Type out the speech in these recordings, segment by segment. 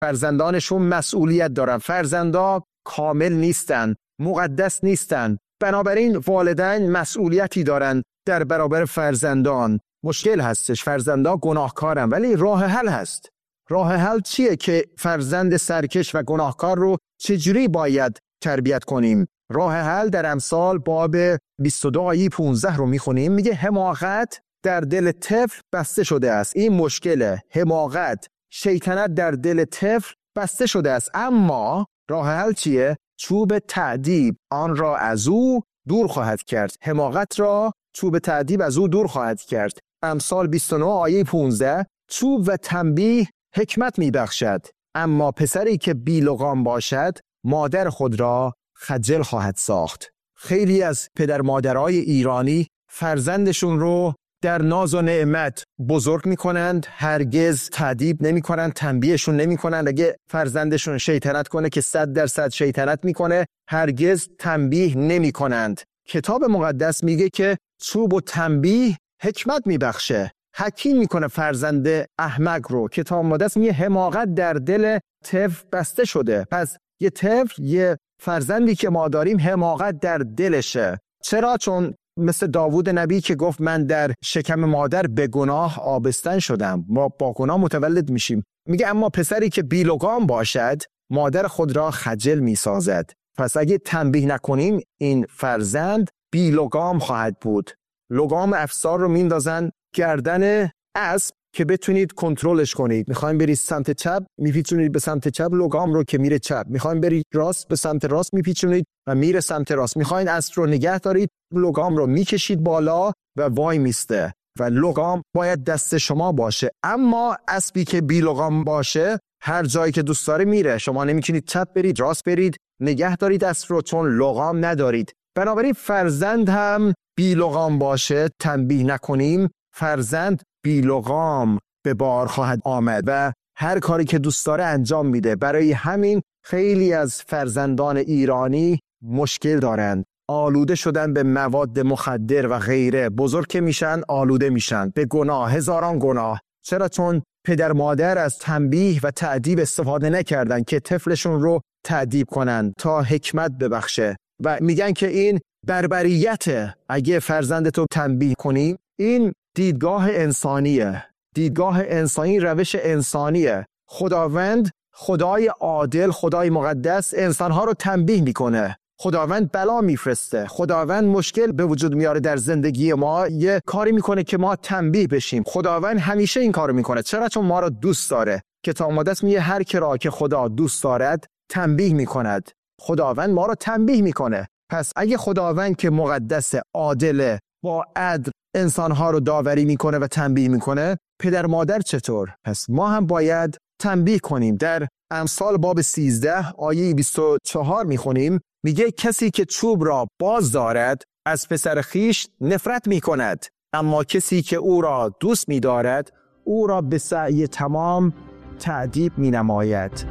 فرزندانشون مسئولیت دارن. فرزندا کامل نیستن، مقدس نیستن، بنابراین والدین مسئولیتی دارن در برابر فرزندان. مشکل هستش، فرزندا گناهکارن، ولی راه حل هست. راه حل چیه که فرزند سرکش و گناهکار رو چجوری باید تربیت کنیم؟ راه حل در امثال باب 22 آیه 15 رو میخونیم. میگه حماقت در دل طفل بسته شده است. این مشکله، حماقت، شیطنت در دل طفل بسته شده است، اما راه حل چیه؟ چوب تأدیب آن را از او دور خواهد کرد. حماقت را چوب تأدیب از او دور خواهد کرد. امثال 29 آیه 15 چوب و تنبیه حکمت میبخشد، اما پسری که بی‌لگام باشد مادر خود را خجل خواهد ساخت. خیلی از پدر مادرای ایرانی فرزندشون رو در ناز و نعمت بزرگ میکنند، هرگز تأدیب نمیکنند، تنبیهشون نمیکنند. اگه فرزندشون شیطنت کنه که 100% شیطنت میکنه، هرگز تنبیه نمیکنند. کتاب مقدس میگه که چوب و تنبیه حکمت میبخشه، حکیم میکنه فرزند احمق رو. کتاب مقدس میگه حماقت در دل طفل بسته شده. پس یه طفل، یه فرزندی که ما داریم، حماقت در دلشه. چرا؟ چون مثل داوود نبی که گفت من در شکم مادر به گناه آبستن شدم، ما با گناه متولد میشیم. میگه اما پسری که بی‌لگام باشد مادر خود را خجل میسازد. پس اگه تنبیه نکنیم این فرزند بی‌لگام خواهد بود. لگام افسار رو میندازن گردن اسب که بتونید کنترلش کنید. میخوایم برید سمت چپ، میپیچونید به سمت چپ لگام رو که میره چپ. میخوایم برید راست، به سمت راست میپیچونید و میره سمت راست. میخواین اسب رو نگه دارید، لگام رو میکشید بالا و وای میسته و لگام باید دست شما باشه. اما اسبی که بی لگام باشه هر جایی که دوست داره میره. شما نمیتونید چپ برید، راست برید، نگه دارید اسب رو، چون لگام ندارید. بنابراین فرزند هم بی لگام باشه، تنبیه نکنیم، فرزند بی لگام به بار خواهد آمد و هر کاری که دوست داره انجام میده. برای همین خیلی از فرزندان ایرانی مشکل دارند، آلوده شدن به مواد مخدر و غیره. بزرگ که میشن آلوده میشن به گناه، هزاران گناه. چرا؟ چون پدر مادر از تنبیه و تأدیب استفاده نکردن که طفلشون رو تأدیب کنن تا حکمت ببخشه و میگن که این بربریته. اگه فرزندتو تنبیه کنی، این دیدگاه انسانیه، دیدگاه انسانی، روش انسانیه. خداوند خدای عادل، خدای مقدس انسانها رو تنبیه میکنه. خداوند بلا میفرسته، خداوند مشکل به وجود میاره در زندگی ما، یه کاری میکنه که ما تنبیه بشیم. خداوند همیشه این کارو میکنه. چرا؟ چون ما رو دوست داره. کتاب مقدس میگه هر کی را که خدا دوست دارد تنبیه میکند. خداوند ما رو تنبیه میکنه. پس اگه خداوند که مقدس، عادل، با عدل انسانها رو داوری میکنه و تنبیه میکنه، پدر مادر چطور؟ پس ما هم باید تنبیه کنیم. در امثال باب 13 آیه 24 میخونیم، میگه کسی که چوب را باز دارد از پسر خیش نفرت میکند، اما کسی که او را دوست میدارد او را به سعی تمام تأدیب مینماید.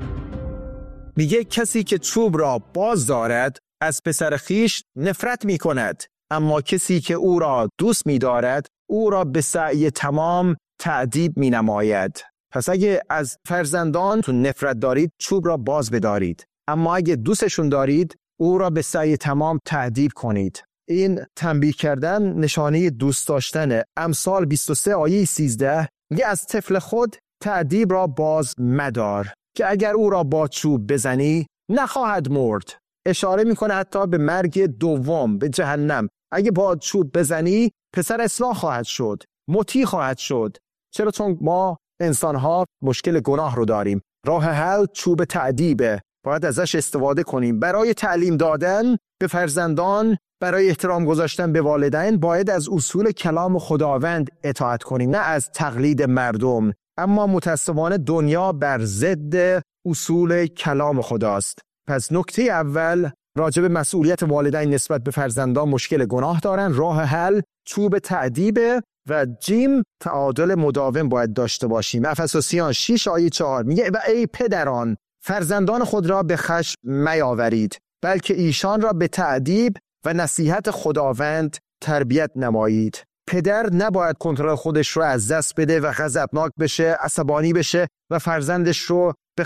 میگه کسی که چوب را باز دارد از پسر خیش نفرت میکند، اما کسی که او را دوست می‌دارد او را به سعی تمام تأدیب می‌نماید. پس اگه از فرزندانتون نفرت دارید، چوب را باز بدارید، اما اگه دوستشون دارید او را به سعی تمام تأدیب کنید. این تنبیه کردن نشانه دوست داشتنه. امثال 23 آیه 13 میگه از طفل خود تأدیب را باز مدار که اگر او را با چوب بزنی نخواهد مرد. اشاره میکنه حتی به مرگ دوم، به جهنم. اگه با چوب بزنی پسر اصلاح خواهد شد، مطیع خواهد شد. چرا؟ چون ما انسان‌ها مشکل گناه رو داریم. راه حل چوب تأدیبه، باید ازش استفاده کنیم. برای تعلیم دادن به فرزندان، برای احترام گذاشتن به والدین، باید از اصول کلام خداوند اطاعت کنیم، نه از تقلید مردم. اما متاسفانه دنیا بر ضد اصول کلام خداست. پس نکته اول راجع به مسئولیت والدین نسبت به فرزندان، مشکل گناه دارن. راه حل چوب تأدیبه و جیم تعادل مداوم باید داشته باشیم. افسوسیان 6 آیه 4 میگه و ای پدران فرزندان خود را به خشم میاورید، بلکه ایشان را به تأدیب و نصیحت خداوند تربیت نمایید. پدر نباید کنترل خودش رو از دست بده و غضبناک بشه، عصبانی بشه و فرزندش رو